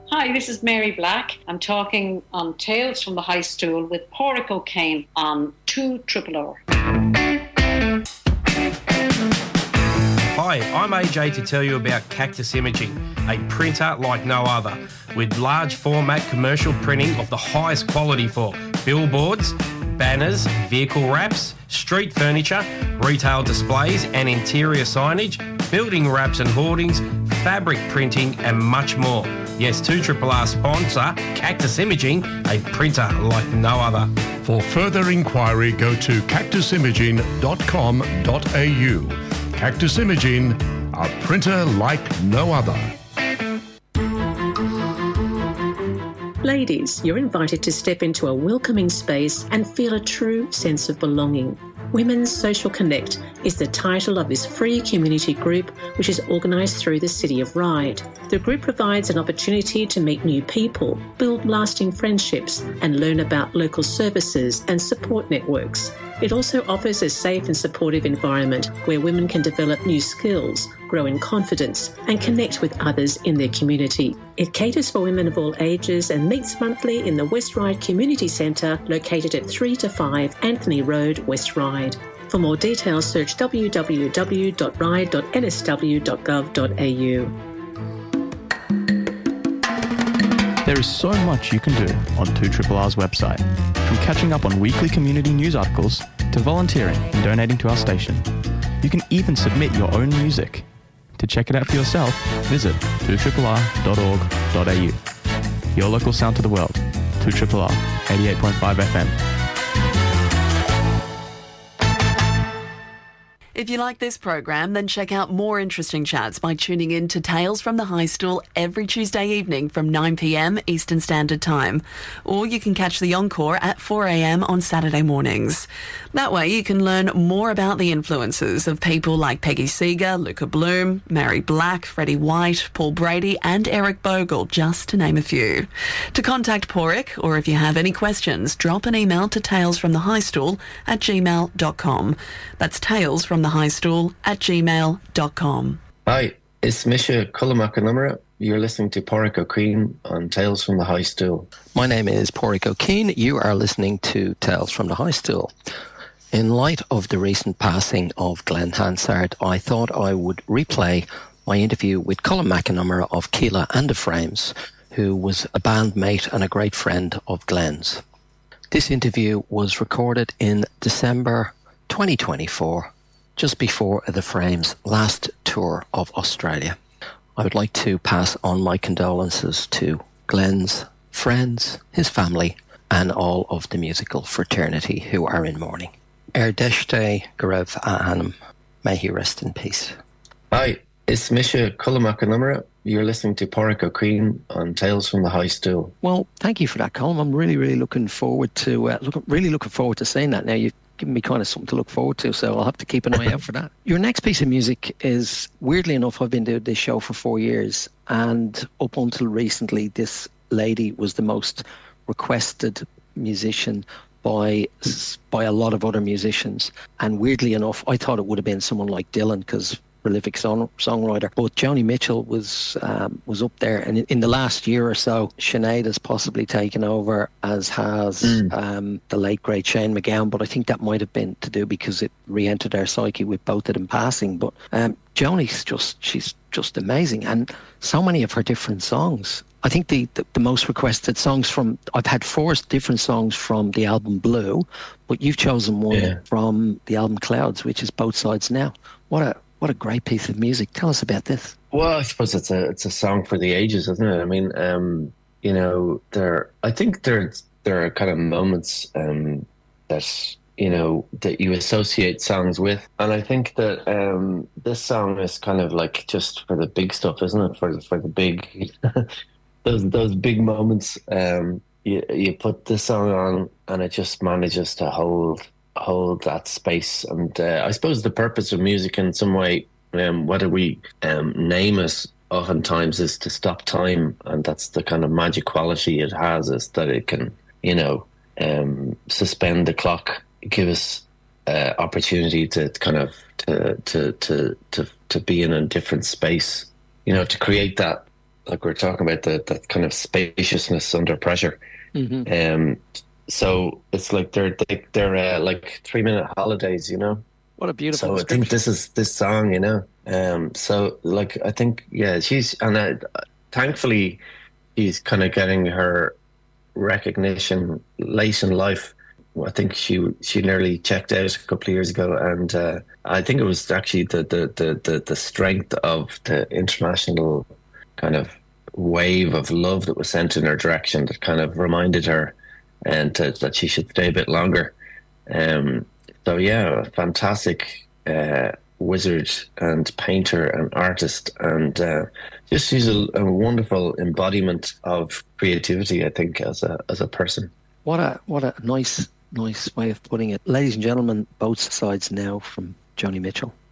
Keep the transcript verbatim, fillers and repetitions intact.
Hi, this is Mary Black. I'm talking on Tales from the High Stool with Pádraig O'Kane on two Triple R. Hi, I'm A J to tell you about Cactus Imaging, a printer like no other, with large format commercial printing of the highest quality for billboards, banners, vehicle wraps, street furniture, retail displays and interior signage, building wraps and hoardings, fabric printing and much more. Yes, two R R sponsor, Cactus Imaging, a printer like no other. For further inquiry, go to cactus imaging dot com dot a u. Cactus Imaging, a printer like no other. Ladies, you're invited to step into a welcoming space and feel a true sense of belonging. Women's Social Connect is the title of this free community group, which is organised through the City of Ryde. The group provides an opportunity to meet new people, build lasting friendships, and learn about local services and support networks. It also offers a safe and supportive environment where women can develop new skills, grow in confidence, and connect with others in their community. It caters for women of all ages and meets monthly in the West Ryde Community Centre, located at three to five Anthony Road, West Ryde. For more details, search w w w dot ryde dot n s w dot gov dot a u. There is so much you can do on two R R's website, from catching up on weekly community news articles to volunteering and donating to our station. You can even submit your own music. To check it out for yourself, visit two R R dot org dot a u. Your local sound to the world, two R R, eighty-eight point five F M. If you like this program, then check out more interesting chats by tuning in to Tales from the High Stool every Tuesday evening from nine p m Eastern Standard Time. Or you can catch the encore at four a m on Saturday mornings. That way you can learn more about the influences of people like Peggy Seeger, Luca Bloom, Mary Black, Freddie White, Paul Brady and Eric Bogle, just to name a few. To contact Pádraig, or if you have any questions, drop an email to talesfromthehighstool at gmail dot com. That's Tales from the High Stool at gmail dot com. Hi, it's Misha Cullamacanumera. You're listening to Pádraig O'Kane on Tales from the High Stool. My name is Pádraig O'Kane. You are listening to Tales from the High Stool. In light of the recent passing of Glenn Hansard, I thought I would replay my interview with Colin McNamara of Keela and the Frames, who was a bandmate and a great friend of Glenn's. This interview was recorded in December twenty twenty-four, just before the Frames' last tour of Australia. I would like to pass on my condolences to Glenn's friends, his family, and all of the musical fraternity who are in mourning. Er deiste go raibh a Anam. May he rest in peace. Hi, it's Misha Cullamacanumera. You're listening to Pádraig O'Kane on Tales from the High Stool. Well, thank you for that, Colm. I'm really, really looking forward to uh, look, really looking forward to seeing that. Now you've given me kind of something to look forward to, so I'll have to keep an eye out for that. Your next piece of music is, weirdly enough, I've been doing this show for four years, and up until recently, this lady was the most requested musician by by a lot of other musicians. And weirdly enough, I thought it would have been someone like Dylan, because prolific song, songwriter. But Joni Mitchell was um, was up there, and in, in the last year or so, Sinead has possibly taken over, as has mm. um, the late great Shane MacGowan. But I think that might have been to do because it re-entered our psyche with both of them passing. But um, Joni's just she's just amazing, and so many of her different songs. I think the, the, the most requested songs from, I've had four different songs from the album Blue, but you've chosen one yeah. from the album Clouds, which is Both Sides Now. What a What a great piece of music. Tell us about this. Well, I suppose it's a it's a song for the ages, isn't it? I mean, um, you know, there. I think there there are kind of moments um, that you know that you associate songs with, and I think that um, this song is kind of like just for the big stuff, isn't it? For for the big those those big moments. Um, you you put this song on, and it just manages to hold. hold that space. And uh, I suppose the purpose of music in some way, um, whether we um, name it oftentimes, is to stop time, and that's the kind of magic quality it has, is that it can, you know, um, suspend the clock, give us uh, opportunity to kind of to, to to to to be in a different space, you know, to create that like we're talking about the that kind of spaciousness under pressure. Mm-hmm. Um, so it's like they're they, they're uh, like three minute holidays, you know. What a beautiful. So I think this is this song, you know. Um, so like I think yeah, she's and uh, thankfully she's kind of getting her recognition late in life. I think she she nearly checked out a couple of years ago, and uh, I think it was actually the the, the, the the strength of the international kind of wave of love that was sent in her direction that kind of reminded her and uh, that she should stay a bit longer. Um, so yeah, a fantastic uh, wizard and painter and artist, and uh, just she's a, a wonderful embodiment of creativity, I think, as a as a person. What a what a nice nice way of putting it. Ladies and gentlemen, both sides now from Joni Mitchell.